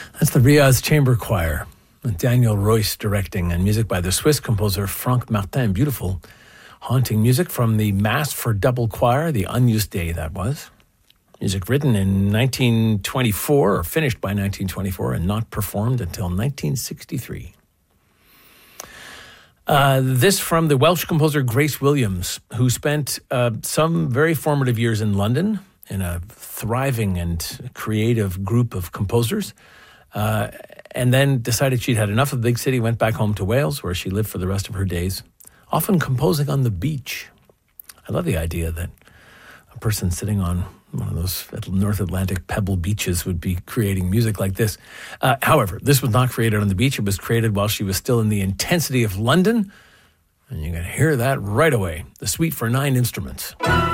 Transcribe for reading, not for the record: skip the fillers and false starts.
That's the Riaz Chamber Choir, with Daniel Royce directing, and music by the Swiss composer Franck Martin. Beautiful, haunting music from the Mass for Double Choir, the Agnus Dei that was. Music written in 1924, or finished by 1924, and not performed until 1963. This from the Welsh composer Grace Williams, who spent some very formative years in London in a thriving and creative group of composers, and then decided she'd had enough of the big city, went back home to Wales, where she lived for the rest of her days, often composing on the beach. I love the idea that a person sitting on one of those North Atlantic pebble beaches would be creating music like this. However, this was not created on the beach. It was created while she was still in the intensity of London. And you're going to hear that right away. The Suite for 9 Instruments.